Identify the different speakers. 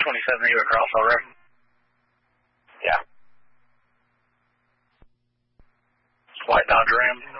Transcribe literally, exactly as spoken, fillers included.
Speaker 1: twenty-seven, you a crossover.
Speaker 2: Yeah.
Speaker 1: White Dodge Ram.